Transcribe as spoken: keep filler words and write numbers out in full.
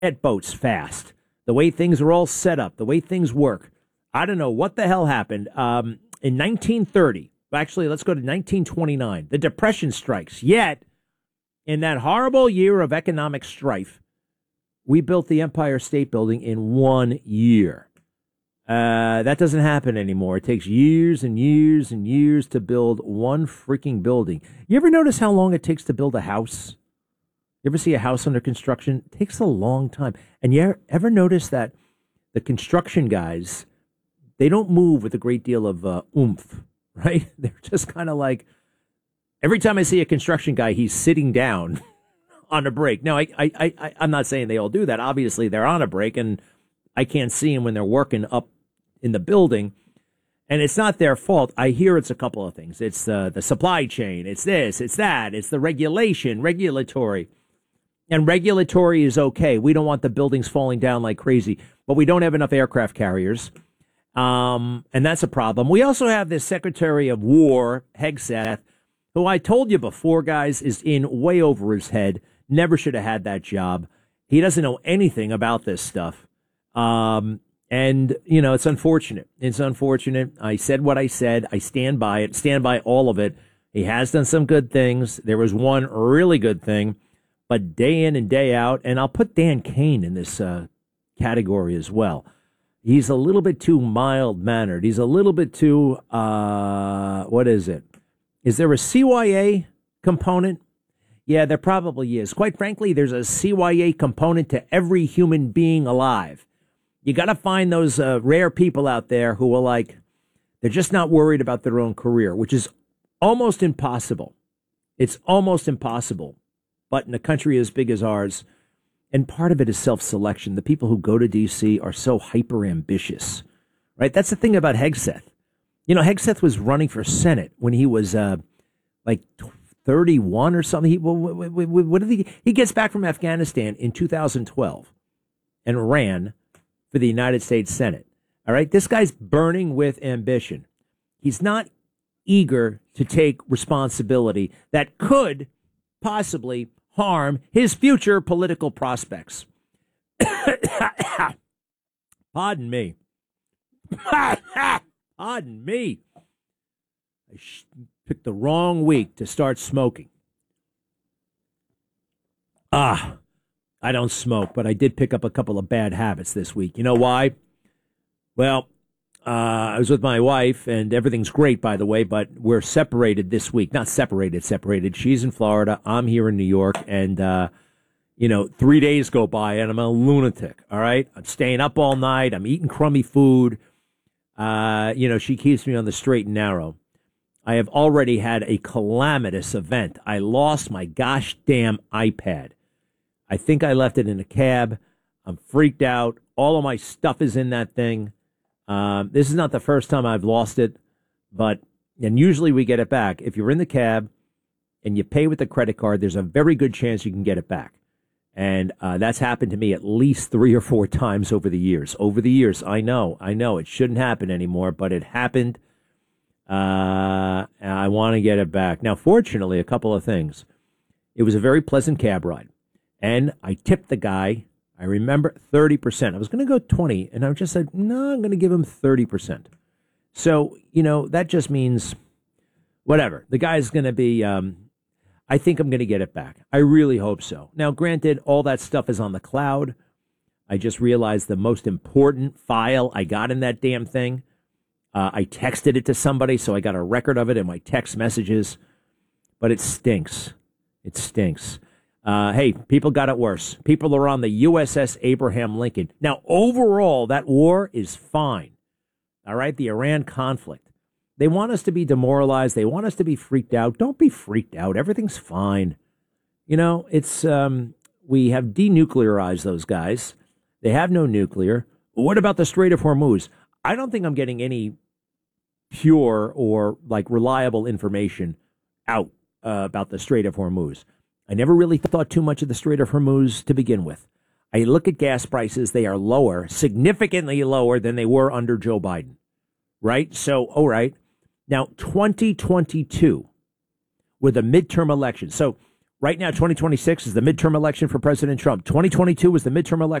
It boats fast. The way things are all set up, the way things work. I don't know what the hell happened. Um, in nineteen thirty, actually, let's go to nineteen twenty-nine. The Depression strikes. Yet, in that horrible year of economic strife, we built the Empire State Building in one year. Uh, that doesn't happen anymore. It takes years and years and years to build one freaking building. You ever notice how long it takes to build a house? You ever see a house under construction? It takes a long time. And you ever notice that the construction guys, they don't move with a great deal of uh, oomph, right? They're just kind of like, every time I see a construction guy, he's sitting down on a break. Now, I, I, I, I'm not saying they all do that. Obviously, they're on a break, and I can't see them when they're working up in the building. And it's not their fault. I hear it's a couple of things. It's the, the supply chain. It's this. It's that. It's the regulation, regulatory. And regulatory is okay. We don't want the buildings falling down like crazy, but we don't have enough aircraft carriers. Um, and that's a problem. We also have this Secretary of War, Hegseth, who I told you before, guys, is in way over his head. Never should have had that job. He doesn't know anything about this stuff. Um, and, you know, it's unfortunate. It's unfortunate. I said what I said. I stand by it, stand by all of it. He has done some good things. There was one really good thing. But day in and day out, and I'll put Dan Kane in this uh, category as well. He's a little bit too mild-mannered. He's a little bit too, uh, what is it? Is there a C Y A component? Yeah, there probably is. Quite frankly, there's a C Y A component to every human being alive. You got to find those uh, rare people out there who are like, they're just not worried about their own career, which is almost impossible. It's almost impossible. But in a country as big as ours, and part of it is self-selection. The people who go to D C are so hyper-ambitious, right? That's the thing about Hegseth. You know, Hegseth was running for Senate when he was uh, like thirty-one or something. He, what, what, what did he? He gets back from Afghanistan in two thousand twelve and ran for the United States Senate. All right, this guy's burning with ambition. He's not eager to take responsibility that could possibly harm his future political prospects. Pardon me. Pardon me. I sh- picked the wrong week to start smoking. Ah, I don't smoke, but I did pick up a couple of bad habits this week. You know why? Well, Uh, I was with my wife, and everything's great, by the way, but we're separated this week. Not separated, separated. She's in Florida. I'm here in New York, and, uh, you know, three days go by, and I'm a lunatic, all right? I'm staying up all night. I'm eating crummy food. Uh, you know, she keeps me on the straight and narrow. I have already had a calamitous event. I lost my gosh damn iPad. I think I left it in a cab. I'm freaked out. All of my stuff is in that thing. Um, this is not the first time I've lost it, but, and usually we get it back. If you're in the cab and you pay with the credit card, there's a very good chance you can get it back. And uh, that's happened to me at least three or four times over the years. Over the years, I know, I know it shouldn't happen anymore, but it happened. Uh, and I want to get it back. Now, fortunately, a couple of things. It was a very pleasant cab ride, and I tipped the guy. I remember thirty percent. I was going to go twenty, and I just said, no, I'm going to give him thirty percent. So, you know, that just means whatever. The guy's going to be, um, I think I'm going to get it back. I really hope so. Now, granted, all that stuff is on the cloud. I just realized the most important file I got in that damn thing. Uh, I texted it to somebody, so I got a record of it in my text messages. But it stinks. It stinks. Uh, hey, people got it worse. People are on the U S S Abraham Lincoln. Now, overall, that war is fine. All right, the Iran conflict. They want us to be demoralized. They want us to be freaked out. Don't be freaked out. Everything's fine. You know, it's um, we have denuclearized those guys. They have no nuclear. What about the Strait of Hormuz? I don't think I'm getting any pure or like reliable information out uh, about the Strait of Hormuz. I never really thought too much of the Strait of Hormuz to begin with. I look at gas prices. They are lower, significantly lower than they were under Joe Biden. Right? So, all right. Now, twenty twenty-two were the midterm elections. So Right now, twenty twenty-six is the midterm election for President Trump. twenty twenty-two was the midterm election